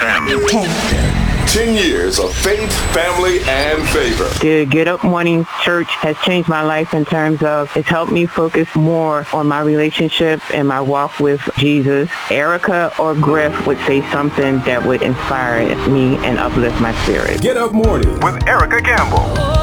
10 years of faith, family, and favor. The Get Up Morning Church has changed my life in terms of it's helped me focus more on my relationship and my walk with Jesus. Erica or Griff would say something that would inspire me and uplift my spirit. Get Up Morning with Erica Campbell.